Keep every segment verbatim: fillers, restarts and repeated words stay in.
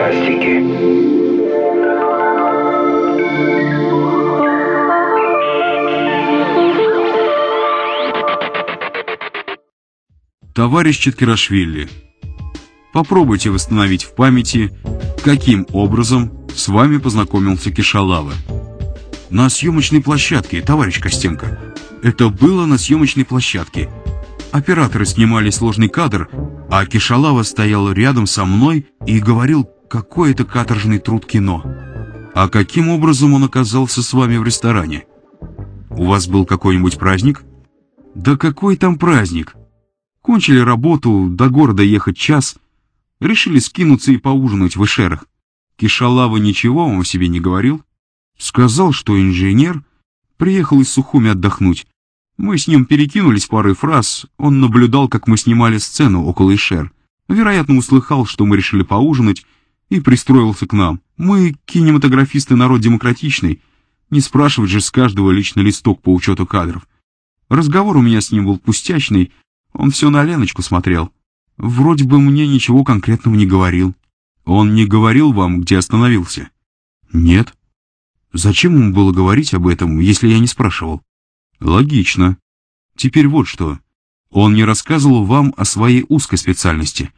фантастики. Товарищ Четкирашвили, попробуйте восстановить в памяти, каким образом с вами познакомился Кишалава. На съемочной площадке, товарищ Костенко. Это было на съемочной площадке. Операторы снимали сложный кадр, а Кишалава стоял рядом со мной и говорил, какой это каторжный труд кино. А каким образом он оказался с вами в ресторане? У вас был какой-нибудь праздник? Да какой там праздник? Кончили работу, до города ехать час, решили скинуться и поужинать в Эшерах. Кишалава ничего вам о себе не говорил? Сказал, что инженер, приехал из Сухуми отдохнуть. Мы с ним перекинулись парой фраз, он наблюдал, как мы снимали сцену около Эшер. Вероятно, услыхал, что мы решили поужинать, и пристроился к нам. Мы, кинематографисты, народ демократичный, не спрашивать же с каждого лично листок по учету кадров. Разговор у меня с ним был пустячный, он все на Леночку смотрел. Вроде бы мне ничего конкретного не говорил. Он не говорил вам, где остановился? Нет. Зачем ему было говорить об этом, если я не спрашивал? Логично. Теперь вот что. Он не рассказывал вам о своей узкой специальности.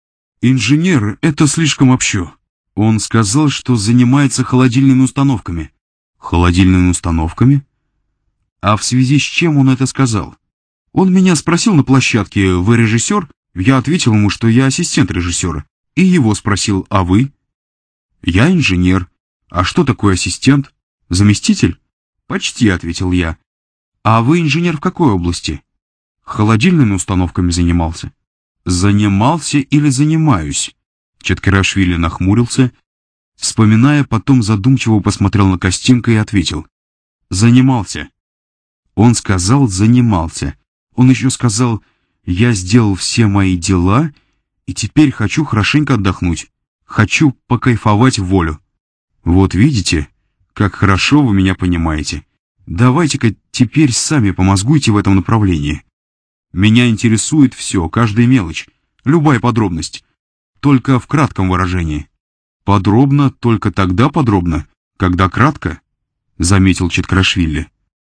Инженер — это слишком общо. Он сказал, что занимается холодильными установками. Холодильными установками? А в связи с чем он это сказал? Он меня спросил на площадке: «Вы режиссер?» Я ответил ему, что я ассистент режиссера. И его спросил: «А вы?» «Я инженер. А что такое ассистент? Заместитель?» «Почти», — ответил я. «А вы инженер в какой области?» «Холодильными установками занимался». «Занимался или занимаюсь?» Четкирашвили нахмурился, вспоминая, потом задумчиво посмотрел на Костенко и ответил: «Занимался». Он сказал «занимался». Он еще сказал: «Я сделал все мои дела, и теперь хочу хорошенько отдохнуть. Хочу покайфовать в волю». Вот видите, как хорошо вы меня понимаете. Давайте-ка теперь сами помозгуйте в этом направлении. Меня интересует все, каждая мелочь, любая подробность, только в кратком выражении. Подробно только тогда подробно, когда кратко, заметил Четкирашвили.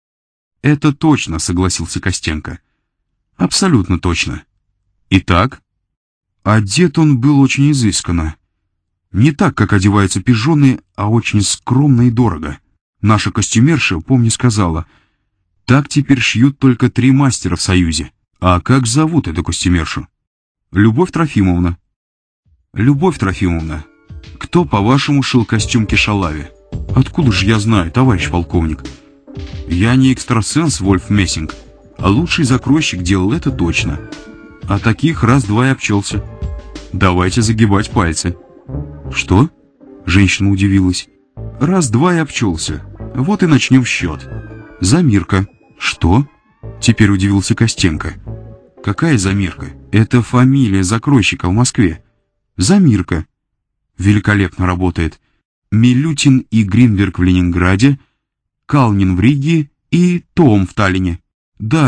Это точно, согласился Костенко. Абсолютно точно. Итак, одет он был очень изысканно. Не так, как одеваются пижоны, а очень скромно и дорого. Наша костюмерша, помню, сказала: «Так теперь шьют только три мастера в Союзе». А как зовут эту костюмершу? Любовь Трофимовна. Любовь Трофимовна, кто, по-вашему, шил костюм Кишалаве? Откуда же я знаю, товарищ полковник? Я не экстрасенс Вольф Мессинг, а лучший закройщик делал это точно. А таких раз-два и обчелся. Давайте загибать пальцы. Что? Женщина удивилась. Раз-два и обчелся. Вот и начнем счет. Замирка. Что? Теперь удивился Костенко. Какая Замирка? Это фамилия закройщика в Москве. Замирка. Великолепно работает. Милютин и Гринберг в Ленинграде, Калнин в Риге и Том в Таллине. Да,